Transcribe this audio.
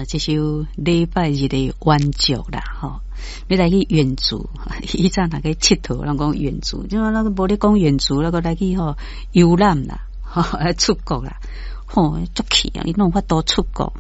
这首礼拜日的晚祝啦，吼，你来去远足，以前那个佚佗，人讲远足，就那个无咧讲远足，那个来去吼游览啦，吼出国啦，吼足气啊！你弄法多出国，